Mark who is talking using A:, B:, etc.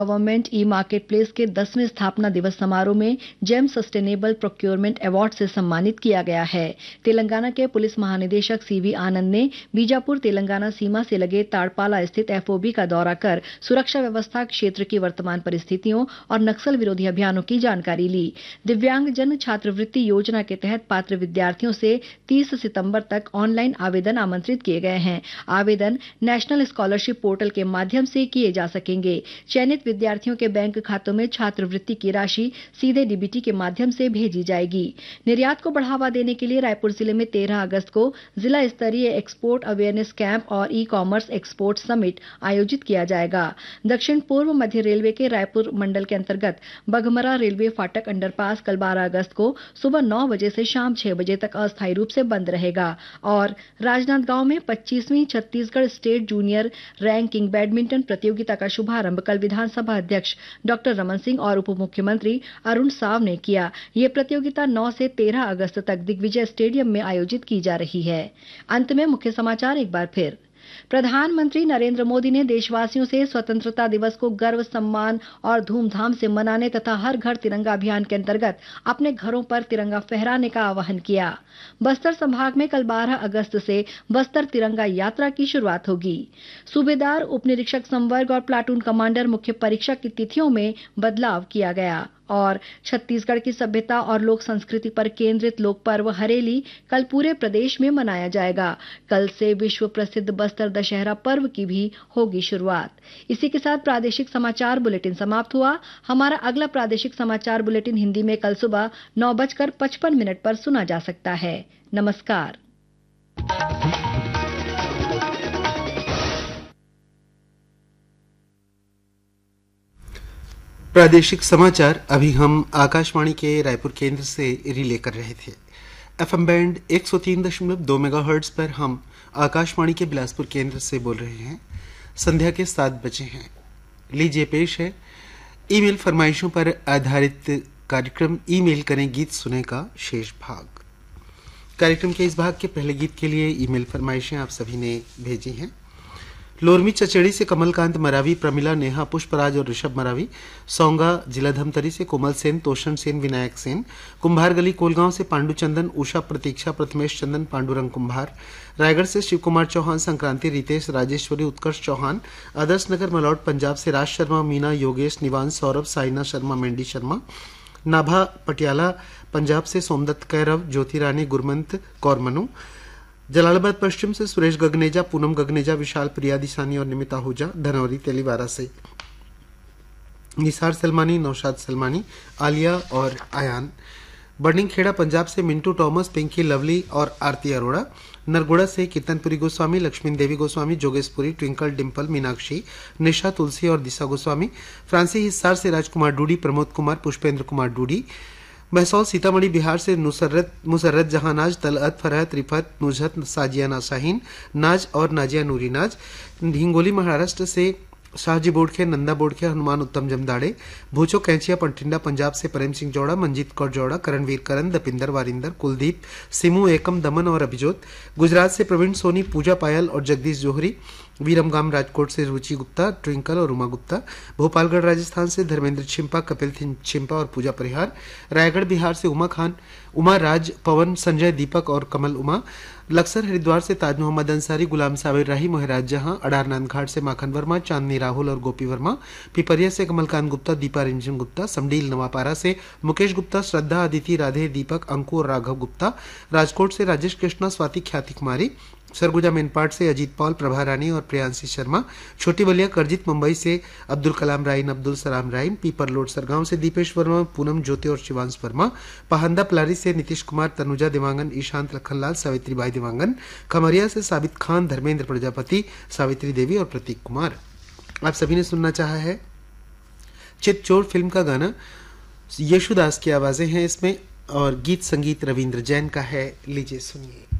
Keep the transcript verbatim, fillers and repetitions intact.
A: Government e market place के दसवें स्थापना दिवस समारोह में जेम सस्टेनेबल प्रोक्योरमेंट अवार्ड से सम्मानित किया गया है। तेलंगाना के पुलिस महानिदेशक सीवी आनंद ने बीजापुर तेलंगाना सीमा से लगे ताड़पाला स्थित एफओबी का दौरा कर सुरक्षा व्यवस्था क्षेत्र की वर्तमान परिस्थितियों और नक्सल विरोधी अभियानों की जानकारी ली। दिव्यांगजन छात्रवृत्ति योजना के तहत पात्र विद्यार्थियों से तीस सितंबर तक ऑनलाइन आवेदन आमंत्रित किए गए हैं। आवेदन नेशनल स्कॉलरशिप पोर्टल के माध्यम से किए जा सकेंगे। चयनित विद्यार्थियों के बैंक खातों में छात्रवृत्ति की राशि सीधे डीबीटी के माध्यम से भेजी जाएगी। निर्यात को बढ़ावा देने के लिए रायपुर जिले में तेरह अगस्त को जिला स्तरीय एक्सपोर्ट अवेयरनेस कैंप और ई कॉमर्स एक्सपोर्ट समिट आयोजित किया जाएगा। दक्षिण पूर्व मध्य रेलवे के रायपुर मंडल के अंतर्गत बघमरा रेलवे फाटक अंडरपास कल बारह अगस्त को सुबह नौ बजे से शाम छह बजे तक अस्थायी रूप से बंद रहेगा। और राजनांदगांव में पच्चीसवीं Chhattisgarh state junior ranking badminton प्रतियोगिता का शुभारंभ कल विधानसभा सभा अध्यक्ष डॉक्टर रमन सिंह और उप मुख्यमंत्री अरुण साव ने किया। यह प्रतियोगिता नौ से तेरह अगस्त तक दिग्विजय स्टेडियम में आयोजित की जा रही है। अंत में मुख्य समाचार एक बार फिर। प्रधानमंत्री नरेंद्र मोदी ने देशवासियों से स्वतंत्रता दिवस को गर्व, सम्मान और धूमधाम से मनाने तथा हर घर तिरंगा अभियान के अंतर्गत अपने घरों पर तिरंगा फहराने का आह्वान किया। बस्तर संभाग में कल बारह अगस्त से बस्तर तिरंगा यात्रा की शुरुआत होगी। सूबेदार, उप निरीक्षक संवर्ग और प्लाटून कमांडर मुख्य परीक्षा की तिथियों में बदलाव किया गया। और छत्तीसगढ़ की सभ्यता और लोक संस्कृति पर केंद्रित लोक पर्व हरेली कल पूरे प्रदेश में मनाया जाएगा। कल से विश्व प्रसिद्ध बस्तर दशहरा पर्व की भी होगी शुरुआत। इसी के साथ प्रादेशिक समाचार बुलेटिन समाप्त हुआ। हमारा अगला प्रादेशिक समाचार बुलेटिन हिंदी में कल सुबह नौ बजकर पचपन मिनट पर सुना जा सकता है। नमस्कार।
B: प्रादेशिक समाचार अभी हम आकाशवाणी के रायपुर केंद्र से रिले कर रहे थे। एफएम बैंड एक सौ तीन दशमलव दो मेगाहर्ट्ज पर हम आकाशवाणी के बिलासपुर केंद्र से बोल रहे हैं। संध्या के सात बजे हैं। लीजिए पेश है ईमेल फरमाइशों पर आधारित कार्यक्रम ईमेल करें गीत सुने का शेष भाग। कार्यक्रम के इस भाग के पहले गीत के लिए ईमेल फरमाइशें आप सभी ने भेजी हैं। लोरमी चचेड़ी से कमलकांत मरावी, प्रमिला, नेहा, पुष्पराज और ऋषभ मरावी, सोंगा जिला धमतरी से कोमल सेन, तोषण सेन, विनायक सेन, कुंभार गली कोलगांव से पांडु चंदन, उषा, प्रतीक्षा, प्रथमेश चंदन, पांडुरंग कुंभार, रायगढ़ से शिव कुमार चौहान, संक्रांति, रितेश, राजेश्वरी, उत्कर्ष चौहान, आदर्श नगर मलौट पंजाब से राज शर्मा, मीना, योगेश, निवांश, सौरभ, साइना शर्मा, मेंडी शर्मा, नाभा पटियाला पंजाब से सोमदत्त कैरव, ज्योति रानी, गुरमंत कौर मनु, जलालाबाद पश्चिम से सुरेश गगनेजा, पूनम गगनेजा, विशाल प्रिया दिसानी और निमिता हुजा, धनौरी तेलीवारा से निसार सलमानी, नौशाद सलमानी, आलिया और आयान, बर्निंग खेड़ा पंजाब से मिंटू टॉमस, पिंकी लवली और आरती अरोड़ा, नरगुड़ा से कीर्तनपुरी गोस्वामी, लक्ष्मी देवी गोस्वामी, जोगेशपुरी, ट्विंकल, डिम्पल, मीनाक्षी, निशा तुलसी और दिशा गोस्वामी, फ्रांसी हिस्सार से राजकुमार डूडी, प्रमोद कुमार, पुष्पेंद्र कुमार डूडी, महसौल सीतामढ़ी बिहार से नुसरत मुसरत जहां नाज, तलअत, फरहत, रिफत, नुजहत, साजियाना शाहीन नाज और नाजिया नूरी नाज, हिंगोली महाराष्ट्र से शाहजी बोडखे, नंदा बोडखे, हनुमान उत्तम जमदाड़े, भूचो कैंचिया पंटिंडा पंजाब से प्रेम सिंह जौड़ा, मंजीत कौर जौड़ा, करणवीर करण, दपिंदर वारिंदर, कुलदीप, सिमू एकम, दमन और अभिजोत, गुजरात से प्रवीण सोनी, पूजा पायल और जगदीश जोहरी, वीरमगाम राजकोट से रुचि गुप्ता, ट्विंकल और उमा गुप्ता, भोपालगढ़ राजस्थान से धर्मेंद्र छिंपा, कपिल छिंपा और पूजा परिहार, रायगढ़ बिहार से उमा खान, उमा राज, पवन, संजय, दीपक और कमल उमा, लक्सर हरिद्वार से ताज मोहम्मद अंसारी, गुलाम साबिर राही, मोहराज जहां, अडारनाथ घाट से माखन वर्मा, चांदनी राहुल और गोपी वर्मा, पिपरिया से कमलकांत गुप्ता, दीपा रंजन गुप्ता, समडील नवापारा से मुकेश गुप्ता, श्रद्धा, अदिति, राधे, दीपक, अंकु और राघव गुप्ता, राजकोट से राजेश कृष्णा, स्वाति, ख्याति कुमारी, सरगुजा मेनपाट से अजीत पॉल, प्रभा रानी और प्रियांशी शर्मा, छोटी बलिया करजित मुंबई से अब्दुल कलाम राइन, अब्दुल सलाम राइन, पीपर लोड सरगांव से दीपेश वर्मा, पूनम ज्योति और शिवांश वर्मा, पहंदा पलारी से नीतीश कुमार, तनुजा देवांगन, ईशांत लखनलाल, सावित्री बाई देवांगन, खमरिया से साबित खान, धर्मेंद्र प्रजापति, सावित्री देवी और प्रतीक कुमार। आप सभी ने सुनना चाहा है चितचोर फिल्म का गाना। यशुदास की आवाजें हैं इसमें और गीत संगीत रविंद्र जैन का है। लीजिए सुनिए।